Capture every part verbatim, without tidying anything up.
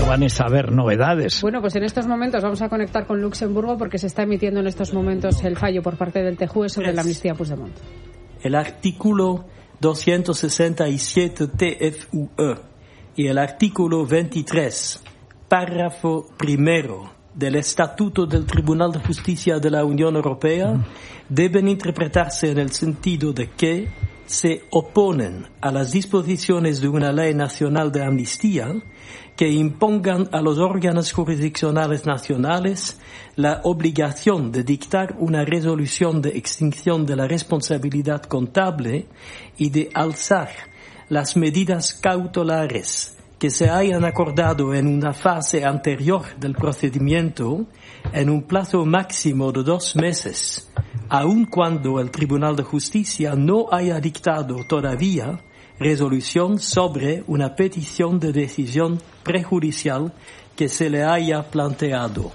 van a haber novedades. Bueno, pues en estos momentos vamos a conectar con Luxemburgo porque se está emitiendo en estos momentos el fallo por parte del T J U E sobre la amnistía a Puigdemont. El artículo doscientos sesenta y siete T F U E y el artículo veintitrés, párrafo primero del Estatuto del Tribunal de Justicia de la Unión Europea deben interpretarse en el sentido de que se oponen a las disposiciones de una ley nacional de amnistía que impongan a los órganos jurisdiccionales nacionales la obligación de dictar una resolución de extinción de la responsabilidad contable y de alzar las medidas cautelares que se hayan acordado en una fase anterior del procedimiento en un plazo máximo de dos meses, aun cuando el Tribunal de Justicia no haya dictado todavía resolución sobre una petición de decisión prejudicial que se le haya planteado.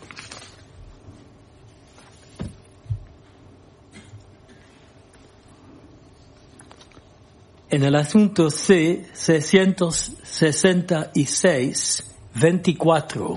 En el asunto C seiscientos sesenta y seis veinticuatro,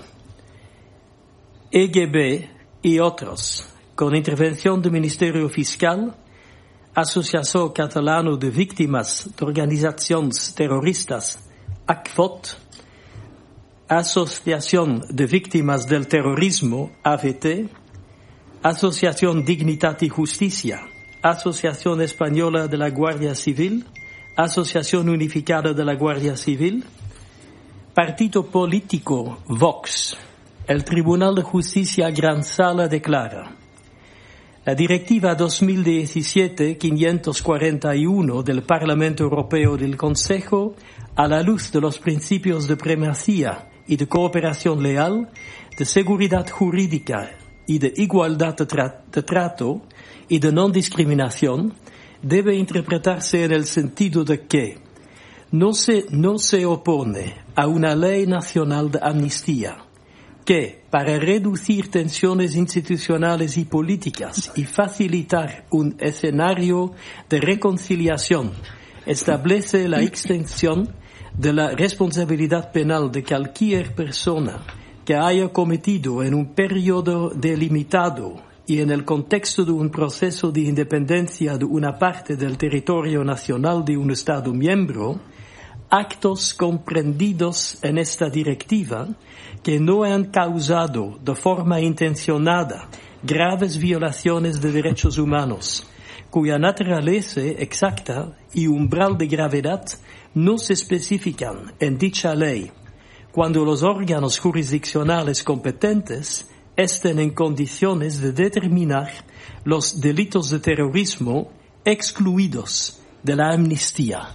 E G B y otros, con intervención del Ministerio Fiscal, Asociación Catalana de Víctimas de Organizaciones Terroristas, A C V O T, Asociación de Víctimas del Terrorismo, A V T, Asociación Dignidad y Justicia, Asociación Española de la Guardia Civil, Asociación Unificada de la Guardia Civil, Partido Político Vox. El Tribunal de Justicia Gran Sala declara: la Directiva dos mil diecisiete quinientos cuarenta y uno del Parlamento Europeo del Consejo, a la luz de los principios de primacía y de cooperación leal, de seguridad jurídica y de igualdad de, tra- de trato y de no discriminación, debe interpretarse en el sentido de que no se, no se opone a una ley nacional de amnistía que, para reducir tensiones institucionales y políticas y facilitar un escenario de reconciliación, establece la extensión de la responsabilidad penal de cualquier persona que haya cometido en un periodo delimitado y en el contexto de un proceso de independencia de una parte del territorio nacional de un Estado miembro, actos comprendidos en esta directiva que no han causado de forma intencionada graves violaciones de derechos humanos, cuya naturaleza exacta y umbral de gravedad no se especifican en dicha ley, cuando los órganos jurisdiccionales competentes estén en condiciones de determinar los delitos de terrorismo excluidos de la amnistía.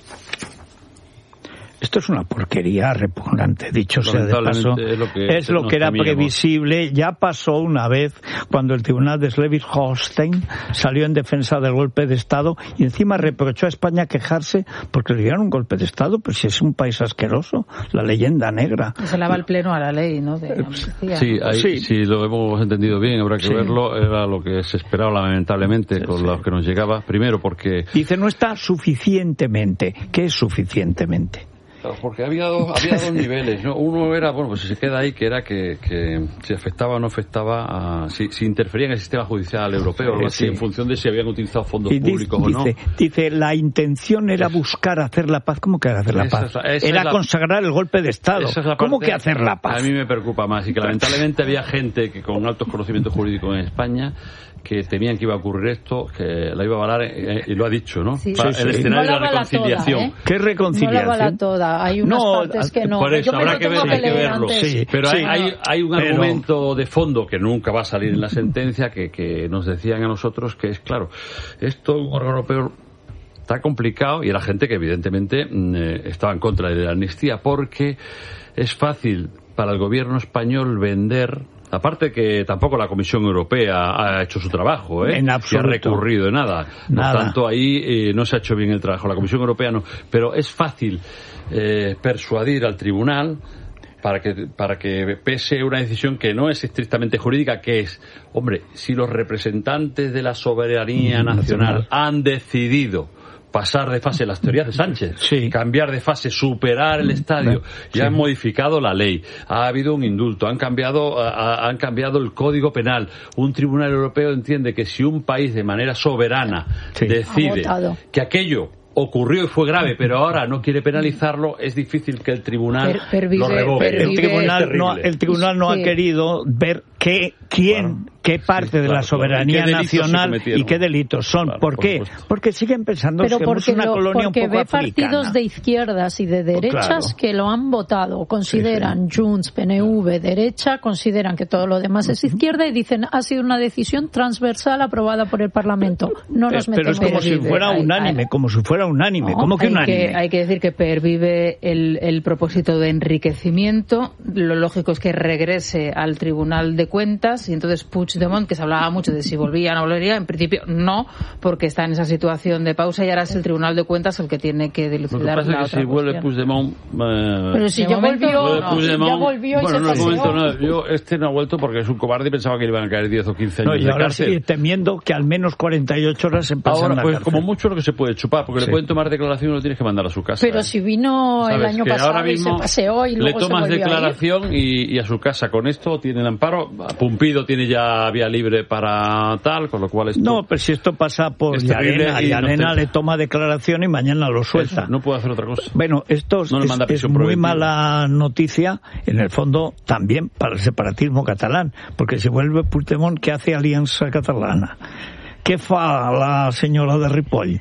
Esto es una porquería repugnante, dicho sea de paso. Es lo que, es lo que era temíamos. Previsible. Ya pasó una vez cuando el tribunal de Schleswig-Holstein salió en defensa del golpe de Estado y encima reprochó a España quejarse porque le dieron un golpe de Estado, pero si es un país asqueroso, la leyenda negra. Se lava el pleno a la ley, ¿no? De amnistía. Sí, ahí, sí, si lo hemos entendido bien, habrá que sí. verlo. Era lo que se esperaba lamentablemente sí, con sí. lo que nos llegaba. Primero porque... Dice, no está suficientemente. ¿Qué es suficientemente? Porque había dos, había dos niveles, ¿no? Uno era, bueno, pues se queda ahí, que era que, que si afectaba o no afectaba, a, si, si interfería en el sistema judicial europeo, sí, así, sí. en función de si habían utilizado fondos y públicos dice, o no. Dice, la intención era buscar hacer la paz. ¿Cómo que hacer la paz? Esa es la, era la, consagrar el golpe de Estado. Es ¿Cómo que hacer la paz? A mí me preocupa más, y que lamentablemente había gente que con altos conocimientos jurídicos en España que temían que iba a ocurrir esto, que la iba a avalar, eh, y lo ha dicho, ¿no? Sí. Para sí, el sí. escenario no de la reconciliación. Toda, ¿eh? ¿Qué reconciliación? No la avala toda, hay unas no, partes que no. Por eso, Yo habrá que, ver, hay que verlo. Sí, pero sí, hay, hay, hay un pero... argumento de fondo que nunca va a salir en la sentencia que, que nos decían a nosotros, que es, claro, esto un órgano europeo está complicado, y era gente que evidentemente eh, estaba en contra de la amnistía, porque es fácil para el gobierno español vender. Aparte que tampoco la Comisión Europea ha hecho su trabajo, ¿eh? En absoluto. Se ha recurrido de nada. nada. Por tanto, ahí eh, no se ha hecho bien el trabajo. La Comisión Europea no. Pero es fácil eh, persuadir al tribunal para que, para que pese una decisión que no es estrictamente jurídica, que es, hombre, si los representantes de la soberanía nacional han decidido pasar de fase, las teorías de Sánchez, sí. cambiar de fase, superar el estadio, sí. ya han modificado la ley, ha habido un indulto, han cambiado, a, han cambiado el Código Penal, un tribunal europeo entiende que si un país de manera soberana sí. decide que aquello ocurrió y fue grave, pero ahora no quiere penalizarlo, es difícil que el tribunal per, pervive, lo revoque. El tribunal no, el tribunal no sí. ha querido ver qué, quién, bueno, qué parte sí, claro, de la soberanía claro. nacional y qué delitos son. Claro, ¿Por qué? Por porque siguen pensando pero que somos una lo, colonia un poco porque ve africana. Partidos de izquierdas y de derechas claro. que lo han votado, consideran sí, sí. Junts, P N V, derecha, consideran que todo lo demás es izquierda y dicen ha sido una decisión transversal aprobada por el Parlamento. No nos pero, metemos. Pero es como si fuera unánime, como si fuera unánime. No, ¿Cómo que hay, unánime? que, hay que decir que pervive el, el propósito de enriquecimiento. Lo lógico es que regrese al Tribunal de Cuentas y entonces Puigdemont, que se hablaba mucho de si volvía o no volvería, en principio no, porque está en esa situación de pausa y ahora es el Tribunal de Cuentas el que tiene que dilucidar la otra Lo que pasa es que si vuelve Puigdemont... Eh, Pero si ya volvió, no, ya volvió y bueno, se no, paseó. momento, no, yo este no ha vuelto porque es un cobarde y pensaba que le iban a caer diez o quince años no, y de ahora cárcel. sigue temiendo que al menos cuarenta y ocho horas se pasen ahora, la pues cárcel. como mucho lo que se puede chupar, porque sí. le pueden tomar declaración y lo tienes que mandar a su casa. Pero ¿eh? si vino el año pasado y se paseó y luego le tomas se volvió declaración y, y a su casa. Con esto tienen amparo. Pumpido tiene ya vía libre para tal, con lo cual esto... No, pero si esto pasa por Llarena, y Llarena no te... le toma declaración y mañana lo suelta. Eso, no puede hacer otra cosa. Bueno, esto no es, es muy mala noticia, en el fondo, también para el separatismo catalán, porque si vuelve Puigdemont, ¿qué hace Alianza Catalana? ¿Qué fa la señora de Ripoll?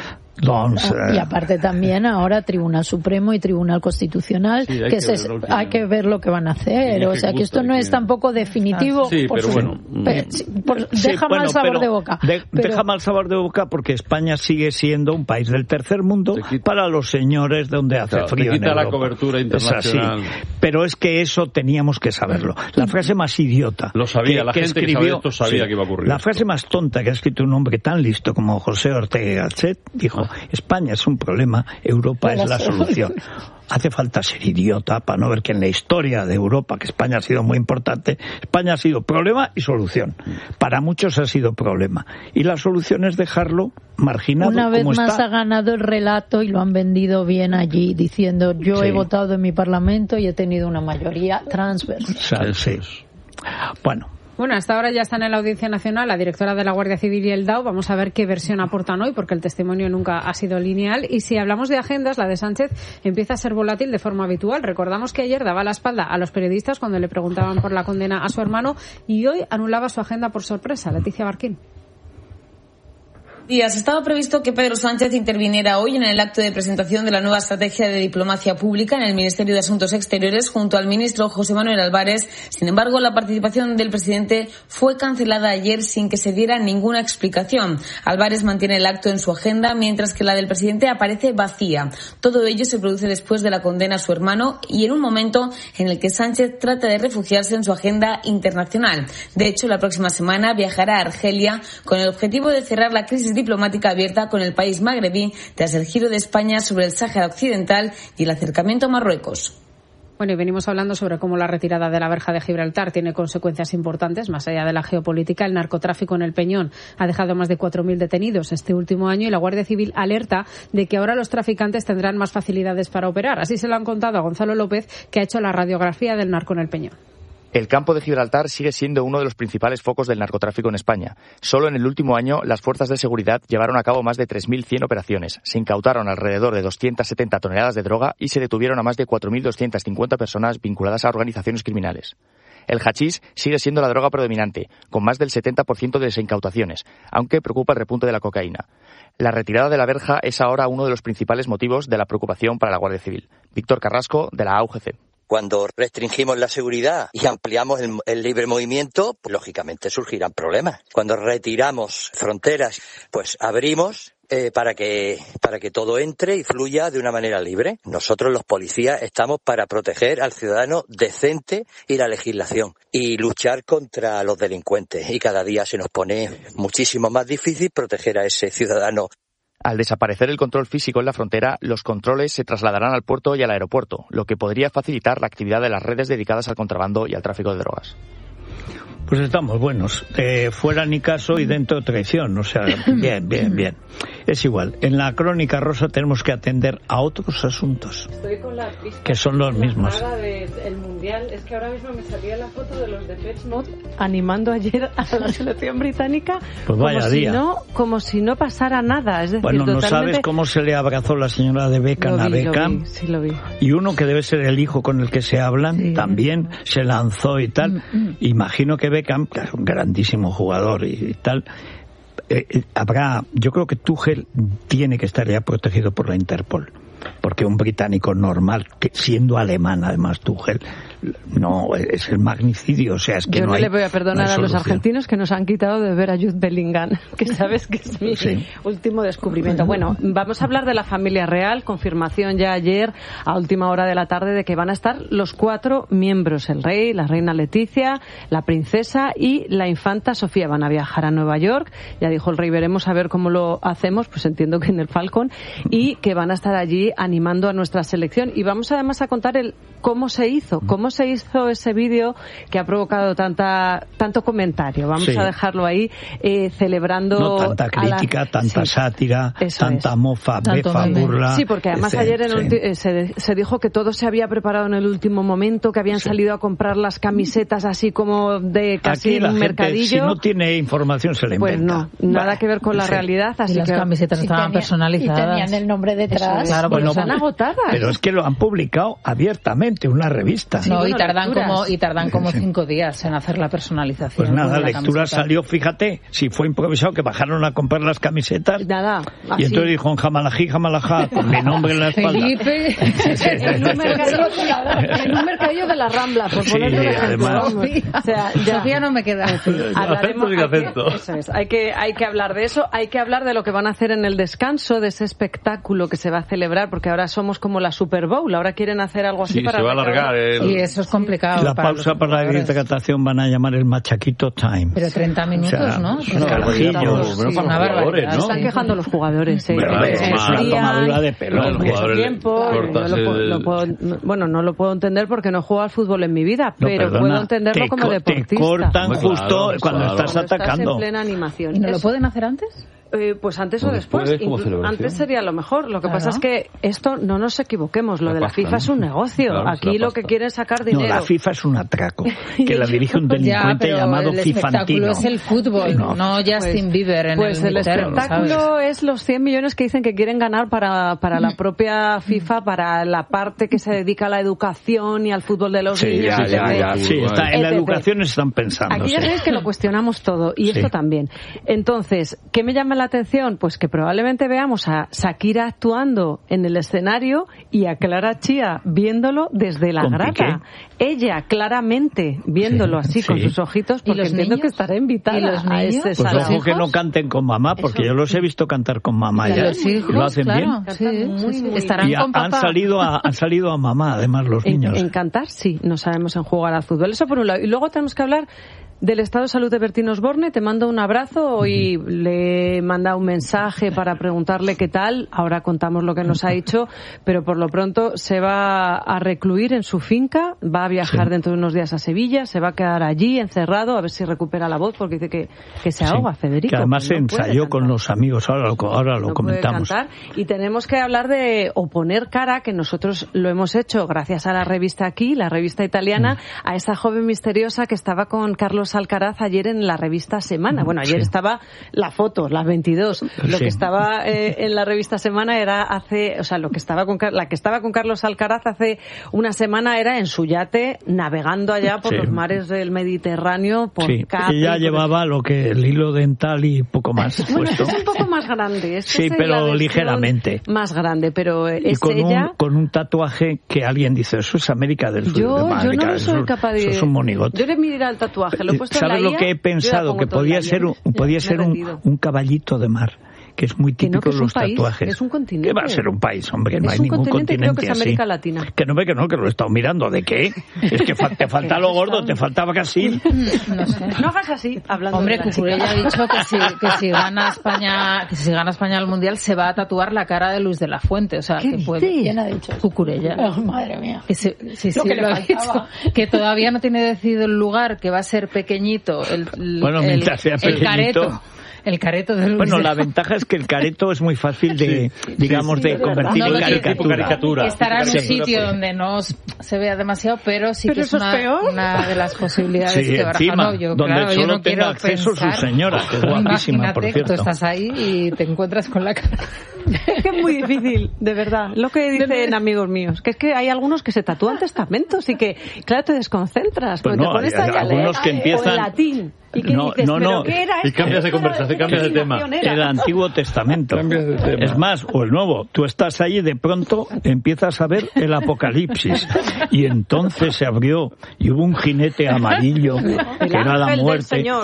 Doncs, eh... y aparte también ahora Tribunal Supremo y Tribunal Constitucional sí, hay, que que se, hay que ver lo que van a hacer, o sea que esto no que... es tampoco definitivo. Sí, por pero su... bueno, pero, por... sí, deja bueno, mal sabor de boca. De, pero... Deja mal sabor de boca porque España sigue siendo un país del tercer mundo para los señores donde hace claro, frío. Te quita en la Europa. Cobertura internacional. Es así. Pero es que eso teníamos que saberlo. La frase más idiota. Lo sabía, que, la que gente escribió, que sabía esto sabía sí, que iba a ocurrir. La frase más tonta que ha escrito un hombre tan listo como José Ortega Gasset dijo: ah. España es un problema, Europa es la solución. Hace falta ser idiota para no ver que en la historia de Europa, que España ha sido muy importante, España ha sido problema y solución. Para muchos ha sido problema. Y la solución es dejarlo marginado. Una vez como más está. Ha ganado el relato y lo han vendido bien allí, diciendo yo sí. he votado en mi Parlamento y he tenido una mayoría transversal. Sí. Bueno. Bueno, hasta ahora ya están en la Audiencia Nacional la directora de la Guardia Civil y el D A O. Vamos a ver qué versión aportan hoy, porque el testimonio nunca ha sido lineal. Y si hablamos de agendas, la de Sánchez empieza a ser volátil de forma habitual. Recordamos que ayer daba la espalda a los periodistas cuando le preguntaban por la condena a su hermano y hoy anulaba su agenda por sorpresa. Leticia Barquín. Días. Estaba previsto que Pedro Sánchez interviniera hoy en el acto de presentación de la nueva estrategia de diplomacia pública en el Ministerio de Asuntos Exteriores junto al ministro José Manuel Álvarez. Sin embargo, la participación del presidente fue cancelada ayer sin que se diera ninguna explicación. Álvarez mantiene el acto en su agenda, mientras que la del presidente aparece vacía. Todo ello se produce después de la condena a su hermano y en un momento en el que Sánchez trata de refugiarse en su agenda internacional. De hecho, la próxima semana viajará a Argelia con el objetivo de cerrar la crisis diplomática abierta con el país magrebí tras el giro de España sobre el Sáhara Occidental y el acercamiento a Marruecos. Bueno, y venimos hablando sobre cómo la retirada de la verja de Gibraltar tiene consecuencias importantes, más allá de la geopolítica. El narcotráfico en el Peñón ha dejado más de cuatro mil detenidos este último año y la Guardia Civil alerta de que ahora los traficantes tendrán más facilidades para operar. Así se lo han contado a Gonzalo López, que ha hecho la radiografía del narco en el Peñón. El campo de Gibraltar sigue siendo uno de los principales focos del narcotráfico en España. Solo en el último año, las fuerzas de seguridad llevaron a cabo más de tres mil cien operaciones. Se incautaron alrededor de doscientas setenta toneladas de droga y se detuvieron a más de cuatro mil doscientas cincuenta personas vinculadas a organizaciones criminales. El hachís sigue siendo la droga predominante, con más del setenta por ciento de las incautaciones, aunque preocupa el repunte de la cocaína. La retirada de la verja es ahora uno de los principales motivos de la preocupación para la Guardia Civil. Víctor Carrasco, de la A U G C. Cuando restringimos la seguridad y ampliamos el, el libre movimiento, pues lógicamente surgirán problemas. Cuando retiramos fronteras, pues abrimos eh, para que para que todo entre y fluya de una manera libre. Nosotros los policías estamos para proteger al ciudadano decente y la legislación y luchar contra los delincuentes. Y cada día se nos pone muchísimo más difícil proteger a ese ciudadano. Al desaparecer el control físico en la frontera, los controles se trasladarán al puerto y al aeropuerto, lo que podría facilitar la actividad de las redes dedicadas al contrabando y al tráfico de drogas. Pues estamos buenos. Eh, fuera ni caso y dentro traición. O sea, bien, bien, bien. Es igual. En la Crónica Rosa tenemos que atender a otros asuntos. Estoy con las vistas que son los mismos. Del Mundial. Es que ahora mismo me salía la foto de los de Depeche Mode animando ayer a la selección británica. Pues vaya como día. Si no, como si no pasara nada. Es decir, bueno, no totalmente... sabes cómo se le abrazó la señora de Beckham a Beckham. Sí, lo vi. Y uno que debe ser el hijo con el que se hablan, sí. también se lanzó y tal. Mm, mm. Imagino que Beckham, que es un grandísimo jugador y, y tal, eh, eh, habrá, yo creo que Tuchel tiene que estar ya protegido por la Interpol. Porque un británico normal, que siendo alemán además Tuchel, no, es el magnicidio, o sea, es que yo no, no hay, le voy a perdonar no a los argentinos que nos han quitado de ver a Jude Bellingham, que sabes que es mi sí. último descubrimiento. Bueno, vamos a hablar de la familia real, confirmación ya ayer a última hora de la tarde de que van a estar los cuatro miembros, el rey, la reina Leticia, la princesa y la infanta Sofía. Van a viajar a Nueva York, ya dijo el rey, veremos a ver cómo lo hacemos, pues entiendo que en el Falcon, y que van a estar allí animando a nuestra selección. Y vamos además a contar el cómo se hizo, cómo se hizo ese vídeo que ha provocado tanta tanto comentario. Vamos sí. a dejarlo ahí eh, celebrando... No, tanta crítica, la... tanta sí. sátira, Eso tanta es. mofa, Tanto befa, meme. burla... Sí, porque además este, ayer en sí. ulti- se, se dijo que todo se había preparado en el último momento, que habían sí. salido a comprar las camisetas así como de casi Aquí en la un gente, mercadillo. Si no tiene información se le inventa. Pues no, nada que ver con la sí. realidad. Así y las que... camisetas estaban tenía, personalizadas. Y tenían el nombre detrás. Claro, bueno, están agotadas. Pero es que lo han publicado abiertamente, una revista. Sí, no, bueno, y tardan lecturas. como y tardan como cinco días en hacer la personalización. Pues nada, la lectura camiseta. salió, fíjate, si fue improvisado, que bajaron a comprar las camisetas. Nada, así. Y entonces dijo, jamalají, jamalajá, con mi nombre en la espalda. Felipe. en, un mercadillo, en un mercadillo de la Rambla, por sí, ponerlo de ejemplo. además. O sea, ya. Sofía no me queda. Hablaremos, hay, que, eso es, hay, que, hay que hablar de eso, hay que hablar de lo que van a hacer en el descanso, de ese espectáculo que se va a celebrar, porque ahora somos como la Super Bowl, ahora quieren hacer algo así sí, para... se va a alargar. El... Y eso es complicado. La para pausa para la hidratación van a llamar el machaquito time. Pero treinta minutos, o sea, ¿no? Es una barbaridad. Sí, una barbaridad. Se están quejando los jugadores. ¿eh? Bueno, es una tomadura de pelo. No, mucho tiempo. No lo puedo, lo puedo, no, bueno, no lo puedo entender porque no juego al fútbol en mi vida, no, pero perdona, puedo entenderlo te, como deportista. Te cortan Muy justo claro, cuando claro. estás Cuando atacando. Estás en plena animación. ¿Y no es, lo pueden hacer antes? Eh, pues antes o, o después. después Inclu- antes sería lo mejor. Lo que claro. pasa es que esto, no nos equivoquemos, lo la de pasta, la FIFA ¿no? es un negocio. Claro, Aquí lo que quieren es sacar dinero. No, la FIFA es un atraco, que la dirige un delincuente ya, llamado el Fifantino. El espectáculo es el fútbol, no, no Justin pues, Bieber en pues el el espectáculo ¿sabes? Es los cien millones que dicen que quieren ganar para, para la propia FIFA, para la parte que se dedica a la educación y al fútbol de los sí, niños. Ya, ya, ya, sí, está, en la educación están pensando. Aquí ya sí. sabéis que lo cuestionamos todo, y sí. esto también. Entonces, ¿qué me llama la atención? Pues que probablemente veamos a Shakira actuando en el escenario y a Clara Chía viéndolo desde la ¿Con grada. Piqué? Ella claramente viéndolo sí, así sí. con sus ojitos, porque entiendo niños? que estará invitada ¿Y los a ese Pues salón. ojo que no canten con mamá, porque Eso. yo los he visto cantar con mamá ya. Los hijos, y lo hacen claro, bien. Sí, muy, sí, muy estarán y a, con papá. Han salido, a, han salido a mamá, además, los en, niños. En cantar, sí, no sabemos en jugar al fútbol. Eso por un lado. Y luego tenemos que hablar del estado de salud de Bertín Osborne. Te mando un abrazo. Hoy uh-huh. le he mandado un mensaje para preguntarle qué tal. Ahora contamos lo que nos ha dicho, pero por lo pronto se va a recluir en su finca, va a viajar sí. dentro de unos días a Sevilla, se va a quedar allí encerrado a ver si recupera la voz, porque dice que, que se ahoga, sí. Federico. Que además que se no ensayó con los amigos, ahora lo, ahora lo no comentamos. Puede cantar. Y tenemos que hablar de, o poner cara, que nosotros lo hemos hecho gracias a la revista Aquí, la revista italiana, mm. a esa joven misteriosa que estaba con Carlos Alcaraz ayer en la revista Semana. Bueno, ayer sí. estaba la foto, las veintidós. Lo sí. que estaba eh, en la revista Semana era hace, o sea, lo que estaba con la que estaba con Carlos Alcaraz hace una semana era en su yate navegando allá por sí. los mares del Mediterráneo, por sí. Capri. Ella llevaba lo que el hilo dental y poco más. Bueno, esto es un poco más grande. Esto sí, es pero ligeramente. Más grande, pero y es con ella. Un, con un tatuaje que alguien dice, eso es América del Sur. Yo, de yo no lo soy eso, capaz de. Eso es un monigote. Yo le mirar el tatuaje, lo he puesto en la ¿Sabes lo que he pensado? Que podía ser un, podía ser un, un caballito de mar. que es muy típico que no, que es de los un país, tatuajes. Es un continente. ¿Qué va a ser un país, hombre? Es No hay un ningún continente, continente creo que es así. América Latina. Que no ve que no, que lo he estado mirando. ¿De qué? Es que fa- te falta lo gordo, te faltaba Brasil. No sé. No hagas así, hablando Hombre, de la Cucurella chica. ha dicho que si, que si gana España, que si gana España el mundial se va a tatuar la cara de Luis de la Fuente, o sea, ¿Qué que puede. dices? ¿Quién ha dicho eso? Cucurella. Oh, madre mía. Que sí, sí, Lo sí, que le lo ha faltaba. dicho. Que todavía no tiene decidido el lugar, que va a ser pequeñito. El, el, Bueno, el, mientras sea el pequeñito. careto. El careto de Luis Bueno, de la ventaja es que el careto es muy fácil de, digamos, de convertir No en lo tiene- caricatura. caricatura. Estará en un Sí. sitio donde no se vea demasiado, pero sí ¿Pero que es eso es una, peor? una de las posibilidades Sí, que baraja. encima, No, yo, donde claro, yo solo no quiero tenga acceso su pensar. señora, que es guapísima, por Imagínate que cierto. tú estás ahí y te encuentras con la cara. Es que es muy difícil, de verdad. Lo que dicen amigos míos, que es que hay algunos que se tatúan testamentos y que, claro, te desconcentras. Pues porque no, te pones hay- hay ahí a leer, algunos que o en empiezan- latín. ¿Y qué No, dices? no, ¿Pero no. qué era Y esto? cambias de ¿Esto conversación, era- cambias de ¿qué tema. denominación era? El Antiguo Testamento. Cambias de tema. Es más, o el Nuevo. Tú estás ahí y de pronto empiezas a ver el Apocalipsis. Y entonces se abrió y hubo un jinete amarillo El que era la ángel del muerte. Señor.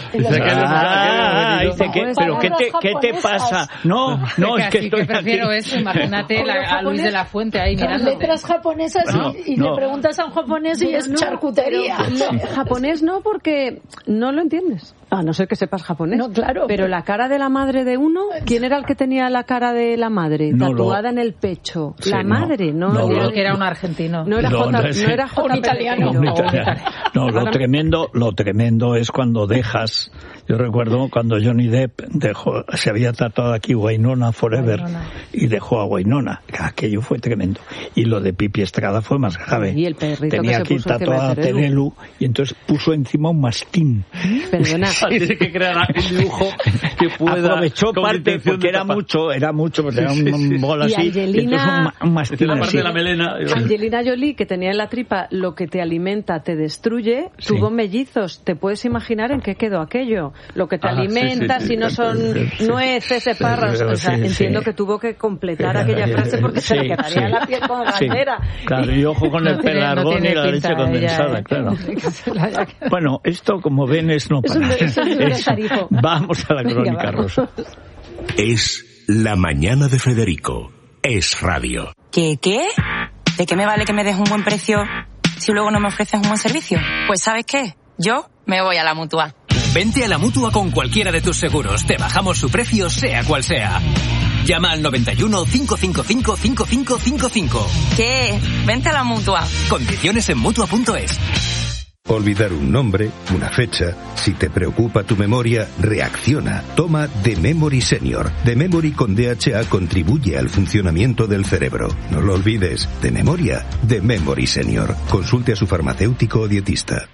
Ah, dice que, Pues pero ¿qué te, ¿qué te pasa? No, no, es que Así estoy que prefiero aquí. eso. Imagínate la- a Luis de la Fuente ahí Las mirándote. letras japonesas No, y, y no. le preguntas a un japonés y es No, charcutería. pero no, japonés no, porque no lo entiendes. A no ser que sepas japonés. No, claro. Pero la cara de la madre de uno, ¿quién era el que tenía la cara de la madre No lo- tatuada en el pecho? Sí, la no. madre, no. No, era- lo- Que era un argentino. No era No, J, no no, es- era J. Un italiano. Pereiro. Un italiano. No, lo Ahora- tremendo, lo tremendo es cuando dejas. Yo recuerdo cuando Johnny Depp dejó, se había tatuado aquí Wynonna Forever Wynonna. y dejó a Wynonna. Aquello fue tremendo. Y lo de Pipi Estrada fue más grave. Y el perrito Tenía que se aquí puso encima tatuada a de Terelu. Terelu y entonces puso encima un mastín. Perdona. Tiene que crear un dibujo que pueda... Aprovechó con parte intención porque de era tapar. mucho, era mucho, porque era un, un bol Y así. Angelina- entonces un, ma- un mastín La parte así. de la melena... Angelina Jolie, que tenía en la tripa lo que te alimenta te destruye, Sí. tuvo mellizos. ¿Te puedes imaginar en qué quedó aquello? Lo que te Ah, sí, alimenta, sí, sí, si no sí. son Sí. nueces, espárragos. O sea, Sí, sí. entiendo que tuvo que completar aquella frase porque se le Sí, quedaría sí. la piel como Sí. bandera. Claro, y ojo con el No tiene- no pelargón tiene y la pinta leche condensada, ella, ¿eh? claro. Que se la haya quedado. Bueno, esto como ven es no Es un- parar. es un Es- destarifo. Vamos a la Venga, crónica vamos. rosa. Es La Mañana de Federico. Es radio. ¿Qué qué? ¿De qué me vale que me des un buen precio si luego no me ofreces un buen servicio? Pues ¿sabes qué? Yo me voy a la Mutua. Vente a la Mutua con cualquiera de tus seguros. Te bajamos su precio, sea cual sea. Llama al noventa y uno, cinco cinco cinco, cinco cinco cinco cinco. ¿Qué? Vente a la Mutua. Condiciones en Mutua punto es. Olvidar un nombre, una fecha. Si te preocupa tu memoria, reacciona. Toma The Memory Senior. The Memory con D H A contribuye al funcionamiento del cerebro. No lo olvides. De memoria, The Memory Senior. Consulte a su farmacéutico o dietista.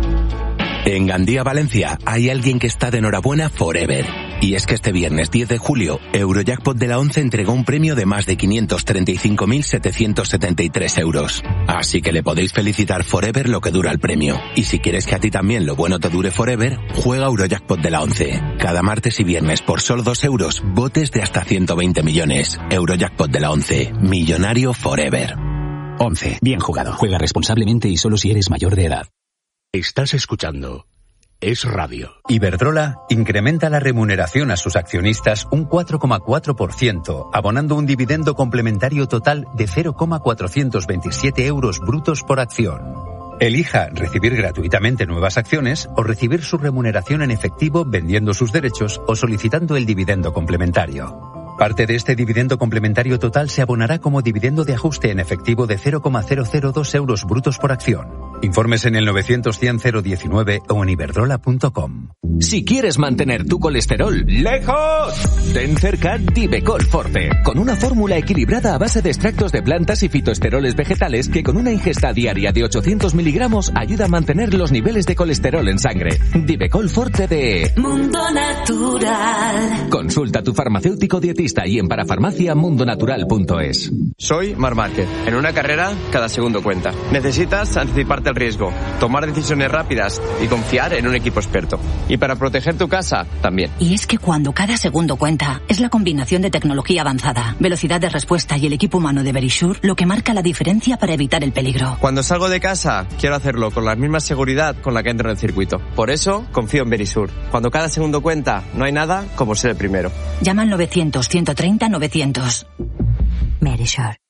En Gandía, Valencia, hay alguien que está de enhorabuena forever. Y es que este viernes diez de julio, Eurojackpot de la once entregó un premio de más de quinientos treinta y cinco mil setecientos setenta y tres euros. Así que le podéis felicitar forever lo que dura el premio. Y si quieres que a ti también lo bueno te dure forever, juega Eurojackpot de la once. Cada martes y viernes por solo dos euros, botes de hasta ciento veinte millones. Eurojackpot de la once. Millonario forever. once. Bien jugado. Juega responsablemente y solo si eres mayor de edad. Estás escuchando Es Radio. Iberdrola incrementa la remuneración a sus accionistas un cuatro coma cuatro por ciento, abonando un dividendo complementario total de cero coma cuatrocientos veintisiete euros brutos por acción. Elija recibir gratuitamente nuevas acciones o recibir su remuneración en efectivo vendiendo sus derechos o solicitando el dividendo complementario. Parte de este dividendo complementario total se abonará como dividendo de ajuste en efectivo de cero coma cero cero dos euros brutos por acción. Informes en el novecientos cien cero diecinueve o en iberdrola punto com. Si quieres mantener tu colesterol lejos, ten cerca Divecol Forte, con una fórmula equilibrada a base de extractos de plantas y fitoesteroles vegetales que con una ingesta diaria de ochocientos miligramos ayuda a mantener los niveles de colesterol en sangre. Divecol Forte de Mundo Natural. Consulta a tu farmacéutico dietista y en parafarmacia mundonatural punto es. Soy Marc Márquez. En una carrera, cada segundo cuenta. Necesitas anticiparte al riesgo, tomar decisiones rápidas y confiar en un equipo experto. Y para para proteger tu casa, también. Y es que cuando cada segundo cuenta, es la combinación de tecnología avanzada, velocidad de respuesta y el equipo humano de Verisure lo que marca la diferencia para evitar el peligro. Cuando salgo de casa, quiero hacerlo con la misma seguridad con la que entro en el circuito. Por eso, confío en Verisure. Cuando cada segundo cuenta, no hay nada como ser el primero. Llama al novecientos, ciento treinta, novecientos. Verisure.